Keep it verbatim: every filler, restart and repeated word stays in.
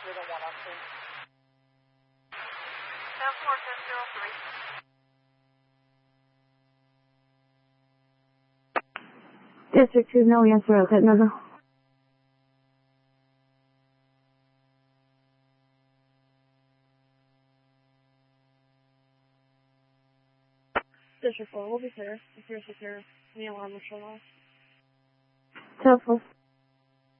three to one on scene. ten four ten zero three. District two, no answer, okay, another. District four, we'll be clear. If you're secure, the alarm will shut off. Tough.